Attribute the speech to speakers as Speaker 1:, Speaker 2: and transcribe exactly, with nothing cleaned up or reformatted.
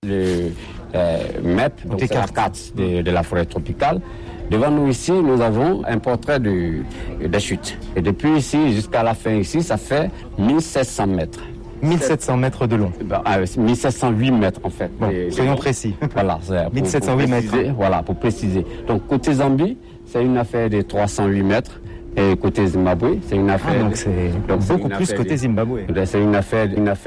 Speaker 1: le euh, M E P, donc c'est la carte de, de la forêt tropicale. Devant nous ici, nous avons un portrait de, de chute. Et depuis ici jusqu'à la fin ici, ça fait mille sept cents mètres.
Speaker 2: mille sept cents mètres de long.
Speaker 1: Ben, euh, mille sept cent huit mètres en fait.
Speaker 2: Bon,
Speaker 1: et,
Speaker 2: soyons
Speaker 1: donc,
Speaker 2: précis.
Speaker 1: Voilà,
Speaker 2: mille sept cent huit mètres.
Speaker 1: Voilà, pour préciser. Donc côté Zambie, c'est une affaire de trois cent huit mètres. Et côté Zimbabwe, c'est une affaire.
Speaker 2: Ah, donc c'est beaucoup plus côté Zimbabwe.
Speaker 1: C'est une affaire, une affaire